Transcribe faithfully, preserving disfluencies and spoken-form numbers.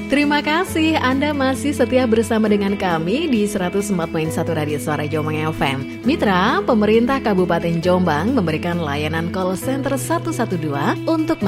Terima kasih Anda masih setia bersama dengan kami di seratus empat koma satu Radio Suara Jombang F M. Mitra, pemerintah Kabupaten Jombang memberikan layanan call center satu satu dua untuk